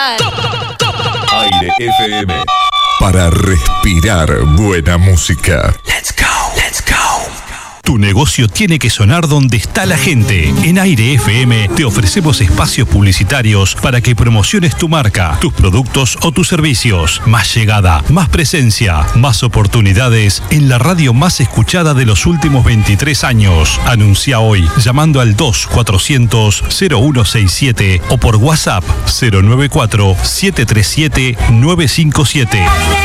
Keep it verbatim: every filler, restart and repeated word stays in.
Total. Aire F M. Para respirar buena música. Let's go, let's go. Tu negocio tiene que sonar donde está la gente. En Aire F M te ofrecemos espacios publicitarios para que promociones tu marca, tus productos o tus servicios. Más llegada, más presencia, más oportunidades en la radio más escuchada de los últimos veintitrés años. Anuncia hoy llamando al dos cuatrocientos cero uno sesenta y siete o por WhatsApp cero nueve cuatro siete tres siete nueve cinco siete.